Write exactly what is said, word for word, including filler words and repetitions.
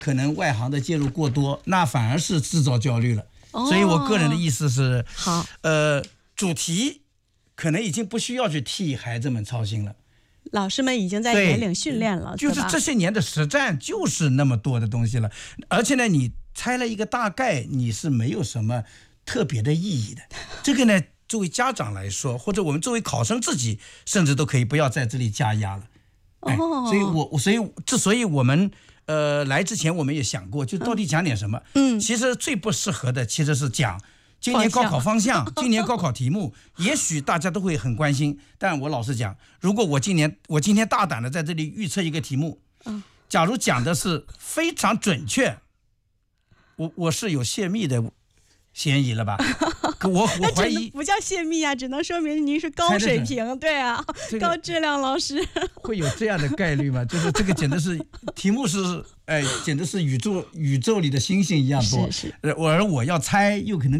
可能外行的介入过多，那反而是制造焦虑了。哦、所以我个人的意思是， 好， 呃，主题可能已经不需要去替孩子们操心了。 老师们已经在引领训练了， 就是这些年的实战就是那么多的东西了，而且呢，你猜了一个大概，你是没有什么特别的意义的。这个呢，作为家长来说，或者我们作为考生自己，甚至都可以不要在这里加压了。哎， 哦、 所以我所以之所以我们呃来之前我们也想过，就到底讲点什么？ 嗯， 其实最不适合的其实是讲今年高考方向，今年高考题目，也许大家都会很关心。但我老实讲，如果我今年我今天大胆的在这里预测一个题目， 嗯， 假如讲的是非常准确，我我是有泄密的嫌疑了吧？我我怀疑不叫泄密啊，只能说明您是高水平，对啊，这个、高质量老师。 会有这样的概率吗？就是这个简直是题目是哎，简直是宇宙宇宙里的星星一样多。 是是， 我而我要猜，又可能